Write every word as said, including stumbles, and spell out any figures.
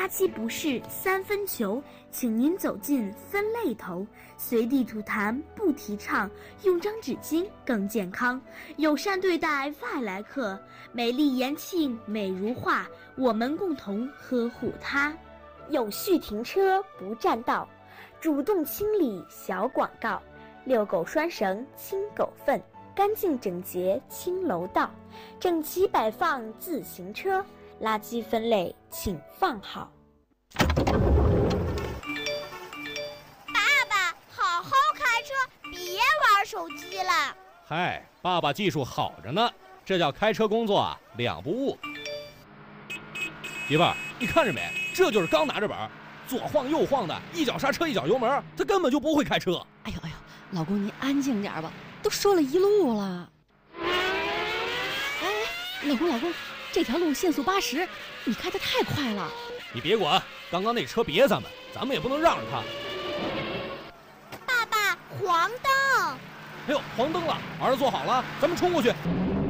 垃圾不是三分球，请您走进分类头。随地吐痰不提倡，用张纸巾更健康。友善对待外来客，美丽延庆美如画，我们共同呵护它。有序停车不占道，主动清理小广告。遛狗拴绳清狗粪，干净整洁清楼道，整齐摆放自行车，垃圾分类请放好。 爸爸，好好开车，别玩手机了。 嗨，爸爸技术好着呢，这叫开车工作啊，两不误。媳妇儿，你看着没？这就是刚拿着本，左晃右晃的，一脚刹车一脚油门，他根本就不会开车。 哎呦哎呦，老公您安静点吧，都说了一路了。哎，老公老公，这条路限速八十，你开得太快了。 你别管，刚刚那车别咱们，咱们也不能让着他。 爸爸，黄灯！ 哎呦，黄灯了，儿子坐好了，咱们冲过去。